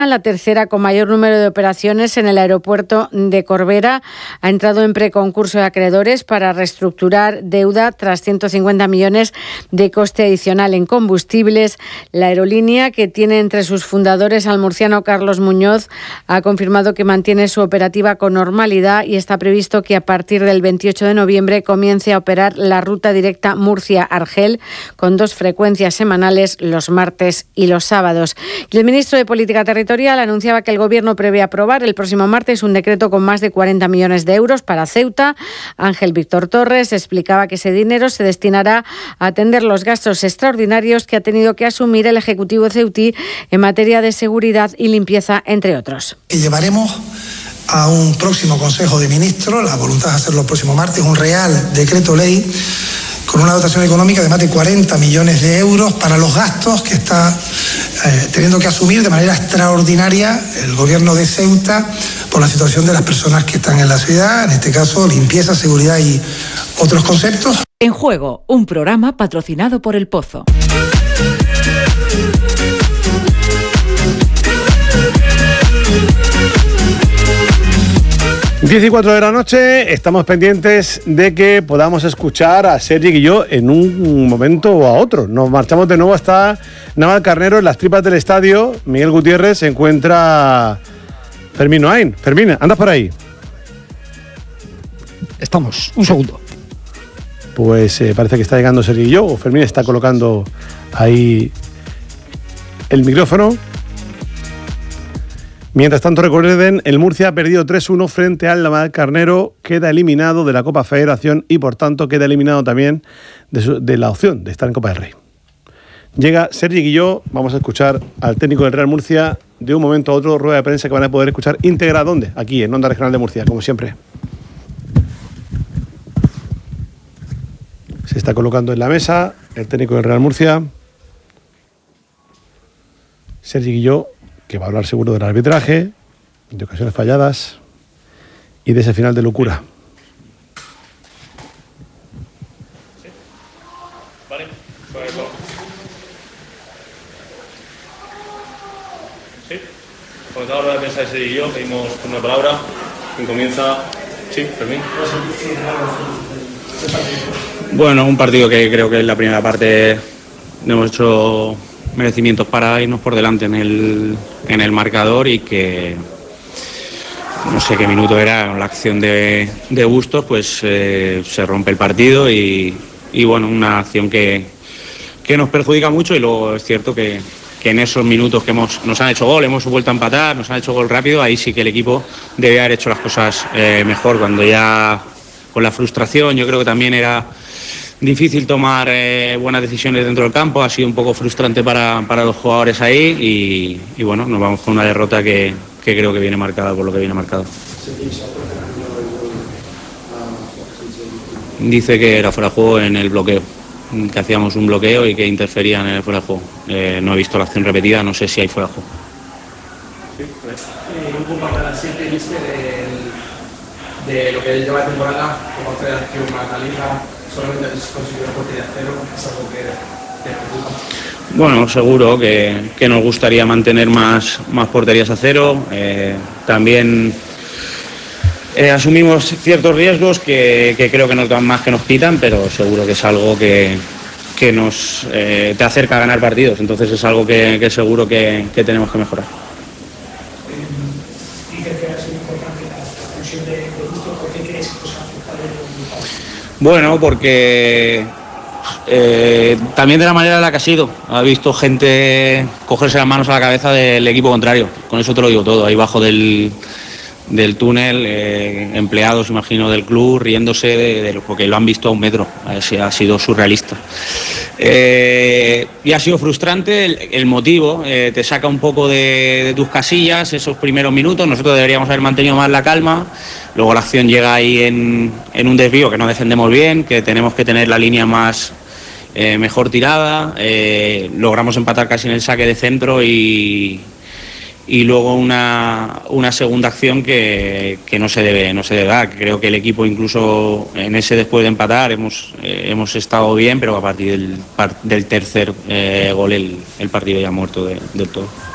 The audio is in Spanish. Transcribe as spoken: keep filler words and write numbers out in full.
La tercera con mayor número de operaciones en el aeropuerto de Corbera. Ha entrado en preconcurso de acreedores para reestructurar deuda tras ciento cincuenta millones de coste adicional en combustibles. La aerolínea, que tiene entre sus fundadores al murciano Carlos Muñoz, ha confirmado que mantiene su operativa con normalidad y está previsto que a partir del veintiocho de noviembre comience a operar la ruta directa Murcia-Argel con dos frecuencias semanales los martes y los sábados. Y el ministro de Política Territorial anunciaba que el Gobierno prevé aprobar el próximo martes un decreto con más de cuarenta millones de euros para Ceuta. Ángel Víctor Torres explicaba que ese dinero se destinará a atender los gastos extraordinarios que ha tenido que asumir el Ejecutivo ceutí en materia de seguridad y limpieza, entre otros. Y llevaremos a un próximo Consejo de Ministros, la voluntad de hacerlo el próximo martes, un real decreto ley con una dotación económica de más de cuarenta millones de euros para los gastos que está eh, teniendo que asumir de manera extraordinaria el Gobierno de Ceuta por la situación de las personas que están en la ciudad, en este caso limpieza, seguridad y otros conceptos. En Juego, un programa patrocinado por El Pozo. diez y cuatro de la noche, estamos pendientes de que podamos escuchar a Sergi y yo en un momento o a otro. Nos marchamos de nuevo hasta Navalcarnero, en las tripas del estadio. Miguel Gutiérrez se encuentra Fermín Noain. Fermín, ¿andas por ahí? Estamos, un segundo. Pues eh, parece que está llegando Sergi y yo, o Fermín está colocando ahí el micrófono. Mientras tanto, recuerden, el Murcia ha perdido tres uno frente al Navalcarnero, queda eliminado de la Copa Federación y, por tanto, queda eliminado también de, su, de la opción de estar en Copa del Rey. Llega Sergi Guilló, vamos a escuchar al técnico del Real Murcia de un momento a otro, rueda de prensa que van a poder escuchar íntegra, ¿dónde? Aquí, en Onda Regional de Murcia, como siempre. Se está colocando en la mesa el técnico del Real Murcia, Sergi Guilló, que va a hablar seguro del arbitraje, de ocasiones falladas y de ese final de locura. ¿Sí? Vale, vale, vale. ¿Sí? Comenzamos la defensa de Sergi y yo, pedimos una palabra. ¿Quién comienza? Sí, Fermín. Bueno, un partido que creo que en la primera parte hemos hecho merecimientos para irnos por delante en el, en el marcador y que no sé qué minuto era la acción de, de Bustos, pues eh, se rompe el partido y, y bueno, una acción que, que nos perjudica mucho y luego es cierto que, que en esos minutos que hemos, nos han hecho gol, hemos vuelto a empatar, nos han hecho gol rápido, ahí sí que el equipo debe haber hecho las cosas eh, mejor, cuando ya con la frustración yo creo que también era difícil tomar eh, buenas decisiones dentro del campo, ha sido un poco frustrante para, para los jugadores ahí y, y bueno, nos vamos con una derrota que, que creo que viene marcada por lo que viene marcado. Dice que era fuera de juego en el bloqueo, que hacíamos un bloqueo y que interferían en el fuera de juego. Eh, no he visto la acción repetida, no sé si hay fuera de juego. Sí, pues. eh, un poco para la siete viste de lo que lleva la temporada como federación más la liga. Solamente consiguió la portería cero, es algo que te preocupa. Bueno, seguro que, que nos gustaría mantener más, más porterías a cero. Eh, también eh, asumimos ciertos riesgos que, que creo que nos dan más que nos quitan, pero seguro que es algo que, que nos eh, te acerca a ganar partidos. Entonces es algo que, que seguro que, que tenemos que mejorar. Bueno, porque eh, también de la manera en la que ha sido. Ha visto gente cogerse las manos a la cabeza del equipo contrario. Con eso te lo digo todo. Ahí bajo del, del túnel, eh, empleados, imagino, del club, riéndose de, de, porque lo han visto a un metro. Ha, ha sido surrealista. Eh, y ha sido frustrante el, el motivo. Eh, te saca un poco de, de tus casillas esos primeros minutos. Nosotros deberíamos haber mantenido más la calma. Luego la acción llega ahí en, en un desvío que no defendemos bien, que tenemos que tener la línea más eh, mejor tirada. Eh, logramos empatar casi en el saque de centro y, y luego una, una segunda acción que, que no se debe no se debe dar. Creo que el equipo incluso en ese después de empatar hemos, eh, hemos estado bien, pero a partir del, del tercer eh, gol el, el partido ya ha muerto de, del todo.